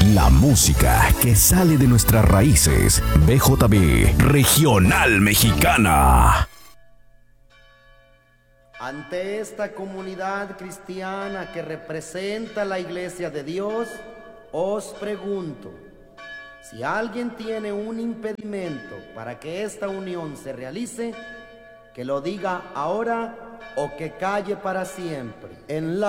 La música que sale de nuestras raíces. BJB Regional Mexicana. Ante esta comunidad cristiana que representa la Iglesia de Dios, os pregunto, si alguien tiene un impedimento para que esta unión se realice, que lo diga ahora o que calle para siempre. En la